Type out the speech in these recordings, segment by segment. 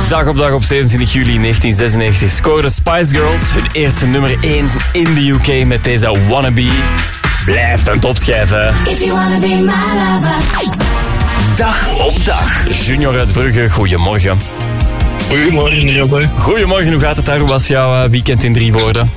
Dag op dag op 27 juli 1996 scoorden Spice Girls hun eerste nummer 1 in de UK met deze Wannabe. Blijft een topschijf, hè? If you wanna be my lover. Dag op dag. Junior uit Brugge, goedemorgen. Goedemorgen, Robbe. Goedemorgen, hoe gaat het daar? Hoe was jouw weekend in 3 woorden?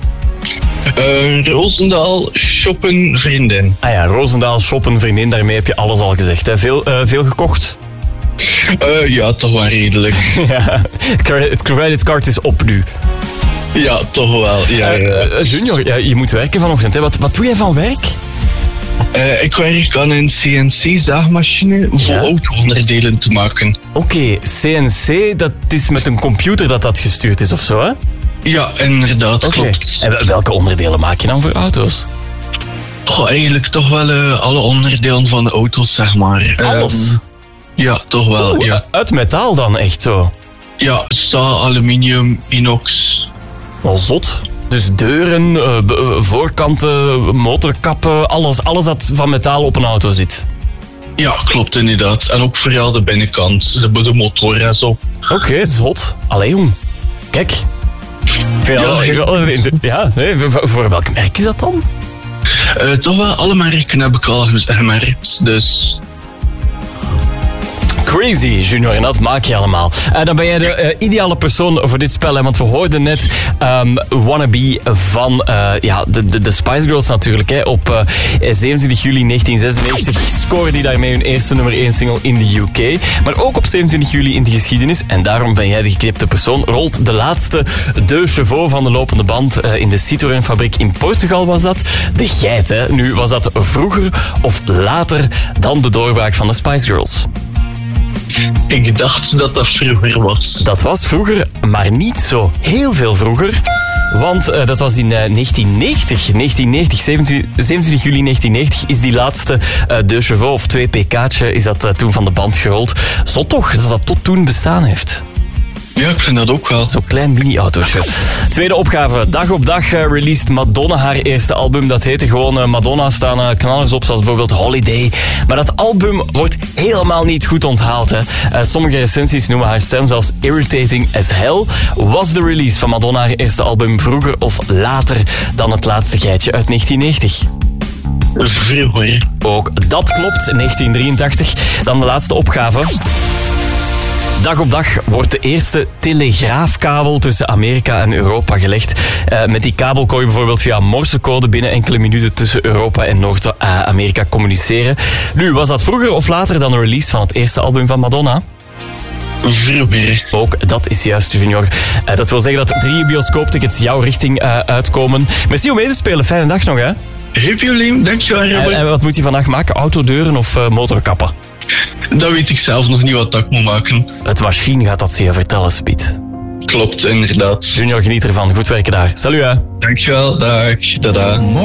Roosendaal, shoppen, vriendin. Ah ja, Roosendaal, shoppen, vriendin, daarmee heb je alles al gezegd, hè? Veel gekocht? Ja, toch wel redelijk. Ja, het creditcard is op nu. Ja, toch wel. Ja. Junior, ja, je moet werken vanochtend, hè? Wat doe jij van werk? Ik werk aan een CNC-zaagmachine voor auto-onderdelen te maken. Oké, CNC, dat is met een computer dat gestuurd is of zo, hè? Ja, inderdaad, klopt. En welke onderdelen maak je dan voor auto's? Eigenlijk toch wel alle onderdelen van de auto's, zeg maar. Alles? Ja, toch wel, Oeh, ja. Uit metaal dan, echt zo? Ja, staal, aluminium, inox. Wel zot. Dus deuren, voorkanten, motorkappen, alles dat van metaal op een auto zit. Ja, klopt inderdaad. En ook vooral de binnenkant, de motor en zo. Oké, zot. Allee, jong. Kijk. Voor welk merk is dat dan? Toch wel alle merken heb ik al gemerkt, dus... Crazy, Junior, en dat maak je allemaal. Dan ben jij de ideale persoon voor dit spel, hè, want we hoorden net Wannabe van de Spice Girls natuurlijk. Hè. Op 27 juli 1996 scoren die daarmee hun eerste nummer 1 single in de UK. Maar ook op 27 juli in de geschiedenis, en daarom ben jij de geknipte persoon, rolt de laatste de chevaux van de lopende band in de Citroën-fabriek in Portugal was dat. De geit, hè. Nu, was dat vroeger of later dan de doorbraak van de Spice Girls? Ik dacht dat dat vroeger was. Dat was vroeger, maar niet zo heel veel vroeger. Want dat was in 1990, 27 juli 1990 is die laatste de chevaux of 2 pk'tje is dat toen van de band gerold. Zot toch, dat dat tot toen bestaan heeft. Ja, ik vind dat ook wel. Zo'n klein mini-autootje. Tweede opgave. Dag op dag released Madonna haar eerste album. Dat heette gewoon Madonna, staan knallers op, zoals bijvoorbeeld Holiday. Maar dat album wordt helemaal niet goed onthaald. Hè. Sommige recensies noemen haar stem zelfs irritating as hell. Was de release van Madonna haar eerste album vroeger of later dan het laatste geitje uit 1990? Vroeger. Ook dat klopt, 1983. Dan de laatste opgave. Dag op dag wordt de eerste telegraafkabel tussen Amerika en Europa gelegd. Met die kabel kon je bijvoorbeeld via morsecode binnen enkele minuten tussen Europa en Noord-Amerika communiceren. Nu, was dat vroeger of later dan de release van het eerste album van Madonna? Vroeger. Ook dat is juist, Junior. Dat wil zeggen dat 3 bioscooptickets jouw richting uitkomen. Merci om mee te spelen. Fijne dag nog, hè? Geen probleem, dankjewel, Robert. En wat moet je vandaag maken? Autodeuren of motorkappen? Dat weet ik zelf nog niet wat ik moet maken. Het machine gaat dat je vertellen, Spiet. Klopt, inderdaad. Junior, geniet ervan. Goed werken daar. Salut, hè. Dankjewel, dag. Tada.